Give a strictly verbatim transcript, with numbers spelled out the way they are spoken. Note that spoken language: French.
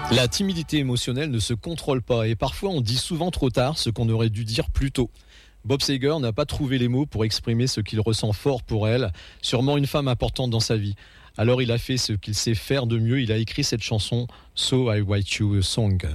La timidité émotionnelle ne se contrôle pas et parfois on dit souvent trop tard ce qu'on aurait dû dire plus tôt. Bob Seger n'a pas trouvé les mots pour exprimer ce qu'il ressent fort pour elle, sûrement une femme importante dans sa vie. Alors il a fait ce qu'il sait faire de mieux, il a écrit cette chanson « So I Write You a Song ».